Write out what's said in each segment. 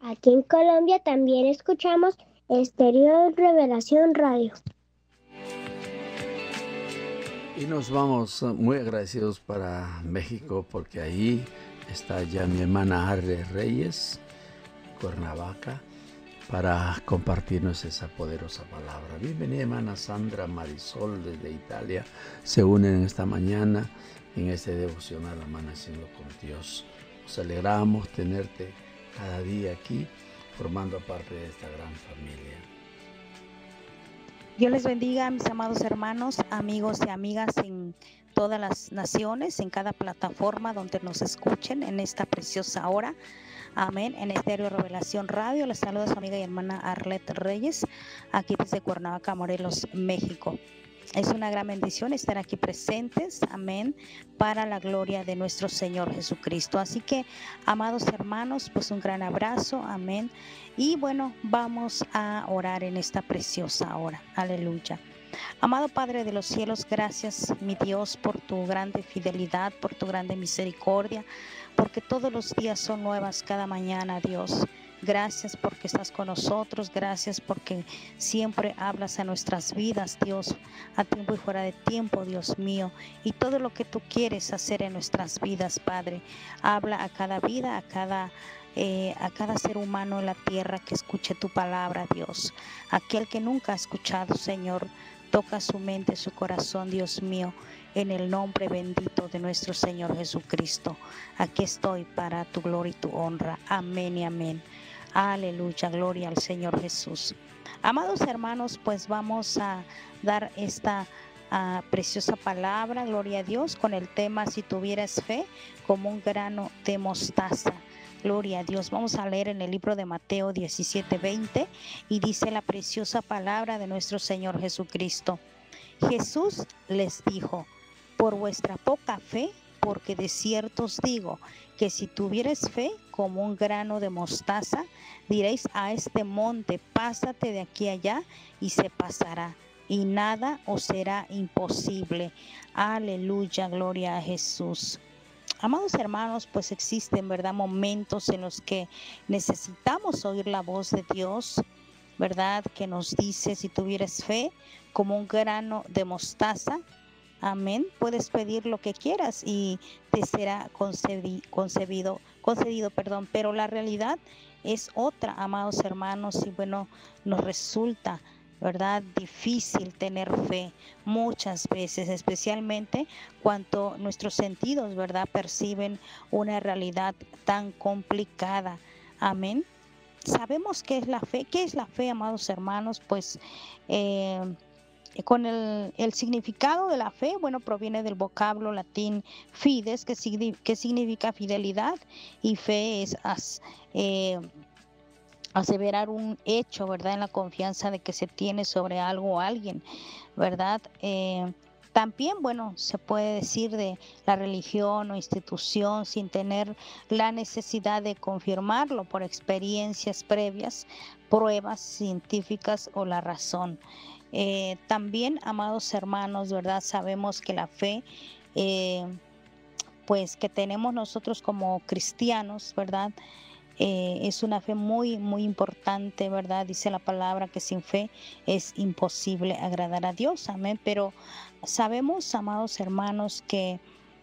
Aquí en Colombia también escuchamos Estéreo Revelación Radio. Y nos vamos muy agradecidos para México porque ahí está ya mi hermana Arle Reyes, Cuernavaca, para compartirnos esa poderosa palabra. Bienvenida hermana Sandra Marisol desde Italia. Se unen esta mañana en este devocional Amaneciendo con Dios. Nos alegramos tenerte cada día aquí formando parte de esta gran familia. Dios les bendiga, mis amados hermanos, amigos y amigas en todas las naciones, en cada plataforma donde nos escuchen en esta preciosa hora. Amén. En Estéreo Revelación Radio, les saluda su amiga y hermana Arlette Reyes, aquí desde Cuernavaca, Morelos, México. Es una gran bendición estar aquí presentes, amén, para la gloria de nuestro Señor Jesucristo. Así que, amados hermanos, pues un gran abrazo, amén. Y bueno, vamos a orar en esta preciosa hora. Aleluya. Amado Padre de los cielos, gracias, mi Dios, por tu grande fidelidad, por tu grande misericordia, porque todos los días son nuevas cada mañana, Dios. Gracias porque estás con nosotros, gracias porque siempre hablas a nuestras vidas, Dios, a tiempo y fuera de tiempo, Dios mío, y todo lo que tú quieres hacer en nuestras vidas, Padre. Habla a cada vida, a cada ser humano en la tierra que escuche tu palabra, Dios. Aquel que nunca ha escuchado, Señor, toca su mente, su corazón, Dios mío, en el nombre bendito de nuestro Señor Jesucristo. Aquí estoy para tu gloria y tu honra. Amén y amén. Aleluya, gloria al Señor Jesús. Amados hermanos, pues vamos a dar esta preciosa palabra, gloria a Dios, con el tema si tuvieras fe como un grano de mostaza. Gloria a Dios. Vamos a leer en el libro de Mateo 17:20 y dice la preciosa palabra de nuestro Señor Jesucristo. Jesús les dijo, por vuestra poca fe, porque de cierto os digo que si tuvierais fe como un grano de mostaza, diréis a este monte, pásate de aquí allá y se pasará, y nada os será imposible. Aleluya, gloria a Jesús. Amados hermanos, pues existen, ¿verdad?, momentos en los que necesitamos oír la voz de Dios, ¿verdad?, que nos dice si tuvieras fe como un grano de mostaza, amén, puedes pedir lo que quieras y te será concedido, pero la realidad es otra, amados hermanos, y bueno, nos resulta, ¿verdad?, difícil tener fe muchas veces, especialmente cuando nuestros sentidos, ¿verdad?, perciben una realidad tan complicada. Amén. Sabemos qué es la fe. ¿Qué es la fe, amados hermanos? Pues con el significado de la fe, bueno, proviene del vocablo latín fides, que significa fidelidad, y fe es aseverar un hecho, ¿verdad?, en la confianza de que se tiene sobre algo o alguien, ¿verdad? También, bueno, se puede decir de la religión o institución sin tener la necesidad de confirmarlo por experiencias previas, pruebas científicas o la razón. También, amados hermanos, ¿verdad? Sabemos que la fe, pues que tenemos nosotros como cristianos, ¿verdad? Es una fe muy, muy importante, ¿verdad? Dice la palabra que sin fe es imposible agradar a Dios, amén. Pero sabemos, amados hermanos, que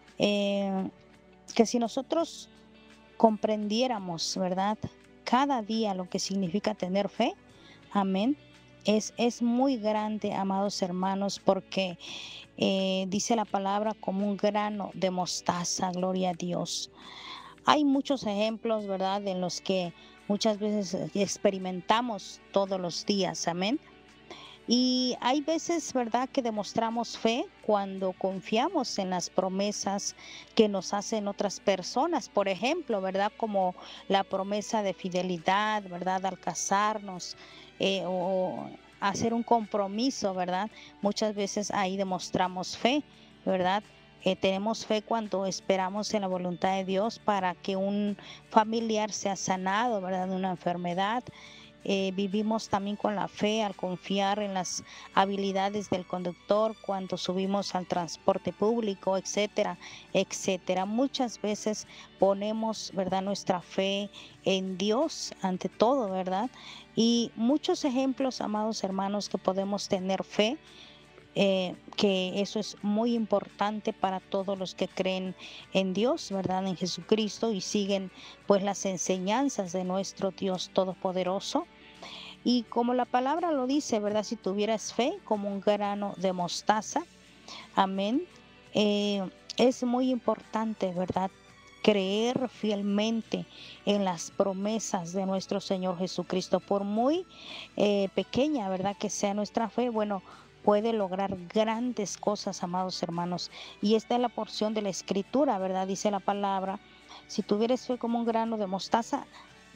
si nosotros comprendiéramos, ¿verdad?, cada día lo que significa tener fe, amén, es muy grande, amados hermanos, porque dice la palabra como un grano de mostaza, gloria a Dios. Hay muchos ejemplos, ¿verdad?, en los que muchas veces experimentamos todos los días, amén. Y hay veces, ¿verdad?, que demostramos fe cuando confiamos en las promesas que nos hacen otras personas, por ejemplo, ¿verdad?, como la promesa de fidelidad, ¿verdad?, al casarnos o hacer un compromiso, ¿verdad? Muchas veces ahí demostramos fe, ¿verdad? Tenemos fe cuando esperamos en la voluntad de Dios para que un familiar sea sanado, ¿verdad?, de una enfermedad. vivimos también con la fe al confiar en las habilidades del conductor cuando subimos al transporte público, etcétera, etcétera. Muchas veces ponemos, ¿verdad?, nuestra fe en Dios ante todo, ¿verdad? Y muchos ejemplos, amados hermanos, que podemos tener fe. Que eso es muy importante para todos los que creen en Dios, ¿verdad? En Jesucristo y siguen pues las enseñanzas de nuestro Dios Todopoderoso. Y como la palabra lo dice, ¿verdad? Si tuvieras fe como un grano de mostaza, amén. Es muy importante, ¿verdad?, creer fielmente en las promesas de nuestro Señor Jesucristo. Por muy pequeña, ¿verdad?, que sea nuestra fe, bueno, puede lograr grandes cosas, amados hermanos. Y esta es la porción de la Escritura, ¿verdad? Dice la palabra, si tuvieras fe como un grano de mostaza,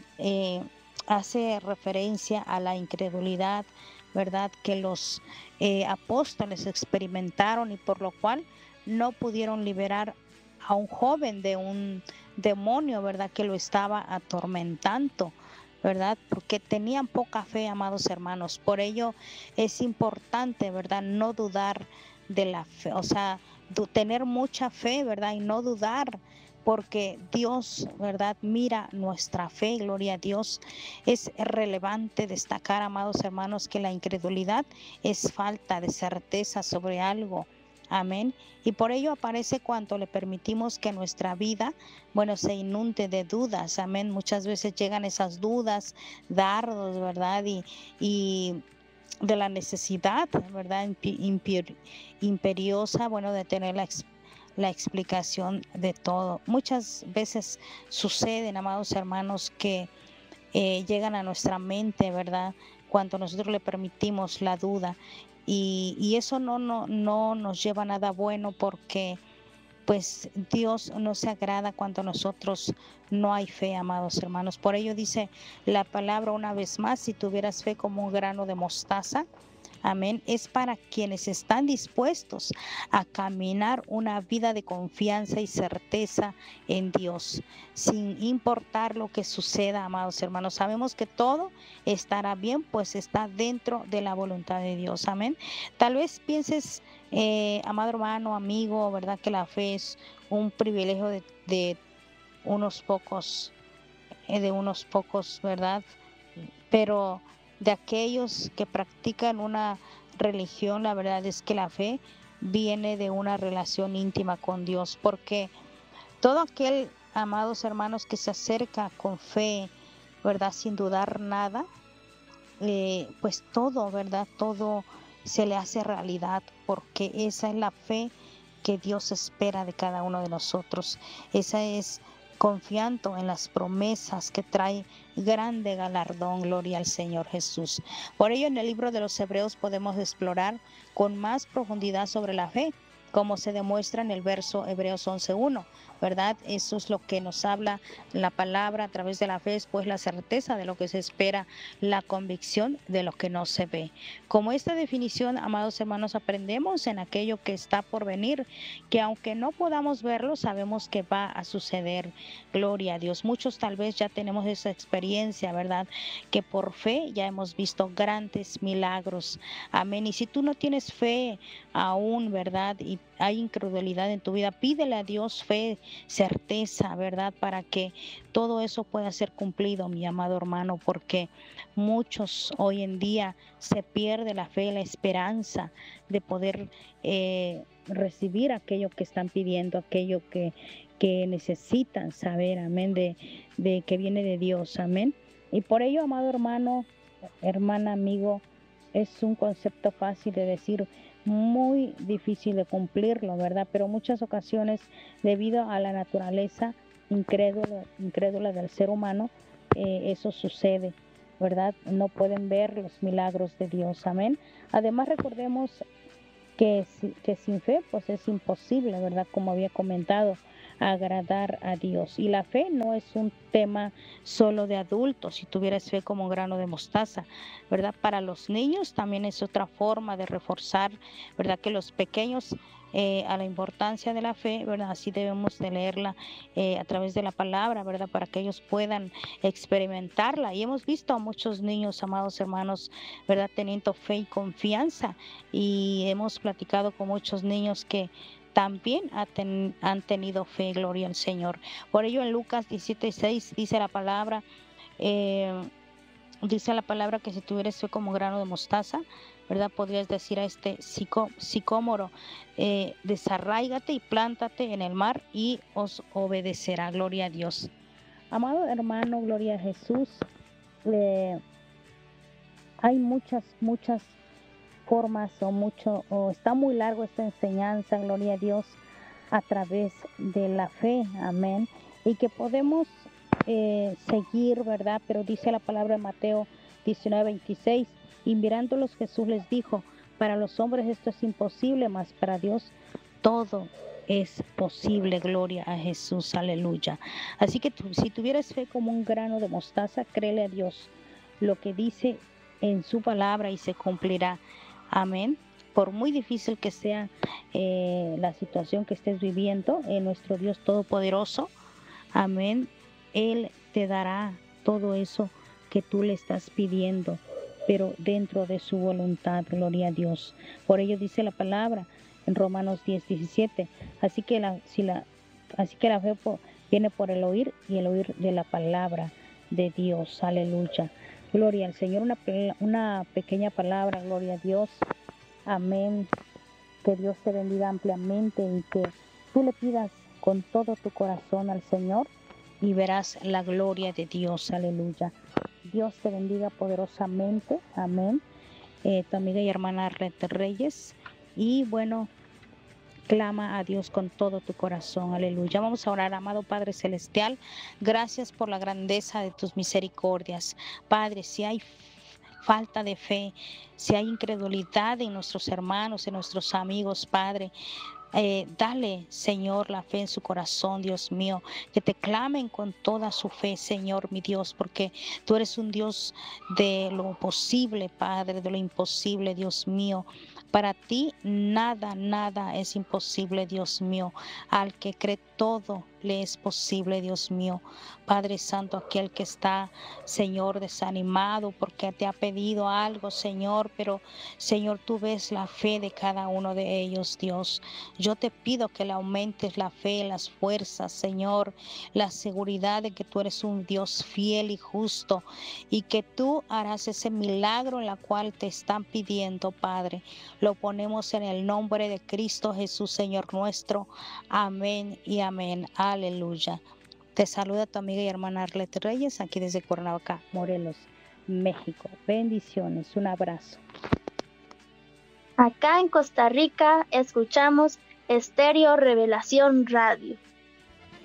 hace referencia a la incredulidad, ¿verdad?, que los apóstoles experimentaron y por lo cual no pudieron liberar a un joven de un demonio, ¿verdad?, que lo estaba atormentando, ¿verdad?, porque tenían poca fe, amados hermanos. Por ello es importante, ¿verdad?, no dudar de la fe, o sea, tener mucha fe, ¿verdad?, y no dudar, porque Dios, ¿verdad?, mira nuestra fe, gloria a Dios. Es relevante destacar, amados hermanos, que la incredulidad es falta de certeza sobre algo. Amén. Y por ello aparece cuando le permitimos que nuestra vida, bueno, se inunde de dudas. Amén. Muchas veces llegan esas dudas, dardos, ¿verdad? Y de la necesidad, ¿verdad?, imperiosa, bueno, de tener la explicación de todo. Muchas veces suceden, amados hermanos, que llegan a nuestra mente, ¿verdad?, cuando nosotros le permitimos la duda. Y eso no nos lleva a nada bueno, porque pues Dios no se agrada cuando nosotros no hay fe, amados hermanos. Por ello dice la palabra una vez más, si tuvieras fe como un grano de mostaza, amén, es para quienes están dispuestos a caminar una vida de confianza y certeza en Dios, sin importar lo que suceda, amados hermanos. Sabemos que todo estará bien, pues está dentro de la voluntad de Dios, amén. Tal vez pienses, amado hermano, amigo, ¿verdad?, que la fe es un privilegio de unos pocos, ¿verdad? Pero de aquellos que practican una religión, la verdad es que la fe viene de una relación íntima con Dios, porque todo aquel, amados hermanos, que se acerca con fe, ¿verdad?, sin dudar nada, pues todo, ¿verdad?, todo se le hace realidad, porque esa es la fe que Dios espera de cada uno de nosotros. Esa es confiando en las promesas que trae grande galardón, gloria al Señor Jesús. Por ello, en el libro de los Hebreos podemos explorar con más profundidad sobre la fe, como se demuestra en el verso Hebreos 11:1, ¿verdad? Eso es lo que nos habla la palabra a través de la fe, es pues la certeza de lo que se espera, la convicción de lo que no se ve. Como esta definición, amados hermanos, aprendemos en aquello que está por venir, que aunque no podamos verlo, sabemos que va a suceder. Gloria a Dios. Muchos tal vez ya tenemos esa experiencia, ¿verdad?, que por fe ya hemos visto grandes milagros. Amén. Y si tú no tienes fe aún, ¿verdad?, y hay incredulidad en tu vida, pídele a Dios fe, certeza, ¿verdad?, para que todo eso pueda ser cumplido, mi amado hermano, porque muchos hoy en día se pierde la fe, la esperanza de poder recibir aquello que están pidiendo, aquello que necesitan saber, amén, de que viene de Dios, amén. Y por ello, amado hermano, hermana, amigo, es un concepto fácil de decir, muy difícil de cumplirlo, ¿verdad? Pero muchas ocasiones, debido a la naturaleza incrédula del ser humano, eso sucede, ¿verdad? No pueden ver los milagros de Dios, amén. Además, recordemos que sin fe, pues es imposible, ¿verdad?, como había comentado, agradar a Dios. Y la fe no es un tema solo de adultos, si tuvieras fe como un grano de mostaza, ¿verdad? Para los niños también es otra forma de reforzar, ¿verdad?, que los pequeños a la importancia de la fe, ¿verdad? Así debemos de leerla a través de la palabra, ¿verdad? Para que ellos puedan experimentarla. Y hemos visto a muchos niños, amados hermanos, ¿verdad? Teniendo fe y confianza. Y hemos platicado con muchos niños que también han tenido fe, gloria al Señor. Por ello en Lucas 17:6 dice la palabra, que si tuvieras fe como grano de mostaza, ¿verdad? Podrías decir a este sicómoro, desarráigate y plántate en el mar y os obedecerá, gloria a Dios. Amado hermano, gloria a Jesús. Hay muchas formas o está muy largo esta enseñanza, gloria a Dios, a través de la fe, amén, y que podemos seguir, ¿verdad? Pero dice la palabra de Mateo 19:26, y mirándolos Jesús les dijo, para los hombres esto es imposible, mas para Dios todo es posible, gloria a Jesús, aleluya. Así que si tuvieras fe como un grano de mostaza, créele a Dios lo que dice en su palabra y se cumplirá. Amén. Por muy difícil que sea la situación que estés viviendo, nuestro Dios Todopoderoso, amén, Él te dará todo eso que tú le estás pidiendo, pero dentro de su voluntad, gloria a Dios. Por ello dice la palabra en Romanos 10:17, así que la fe viene por el oír y el oír de la palabra de Dios, aleluya. Gloria al Señor, una pequeña palabra, gloria a Dios, amén. Que Dios te bendiga ampliamente y que tú le pidas con todo tu corazón al Señor y verás la gloria de Dios, aleluya. Dios te bendiga poderosamente, amén. Tu amiga y hermana Arlette Reyes, y bueno, clama a Dios con todo tu corazón, aleluya. Vamos a orar. Amado Padre Celestial, gracias por la grandeza de tus misericordias. Padre, si hay falta de fe, si hay incredulidad en nuestros hermanos, en nuestros amigos, Padre, dale, Señor, la fe en su corazón, Dios mío, que te clamen con toda su fe, Señor, mi Dios, porque tú eres un Dios de lo posible, Padre, de lo imposible, Dios mío. Para ti nada es imposible, Dios mío. Al que cree todo le es posible, Dios mío. Padre Santo, aquel que está, Señor, desanimado porque te ha pedido algo, Señor, pero Señor, tú ves la fe de cada uno de ellos, Dios. Yo te pido que le aumentes la fe, las fuerzas, Señor, la seguridad de que tú eres un Dios fiel y justo y que tú harás ese milagro en la cual te están pidiendo, Padre. Lo ponemos en el nombre de Cristo Jesús, Señor nuestro. Amén y amén. Aleluya. Te saluda tu amiga y hermana Arlette Reyes, aquí desde Cuernavaca, Morelos, México. Bendiciones, un abrazo. Acá en Costa Rica escuchamos Estéreo Revelación Radio.